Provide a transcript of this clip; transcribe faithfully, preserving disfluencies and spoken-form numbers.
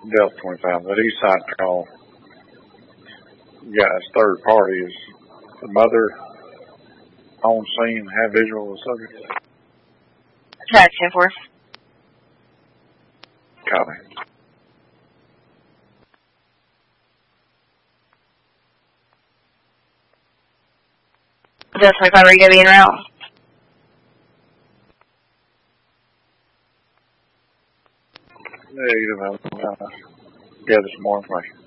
Delta twenty-five. That east side call. Guys, third party is the mother on scene, have visual of the subject. Track ten four. Copy. Delta twenty-five, are you going to be en route? Negative. I'll uh, gather some more information.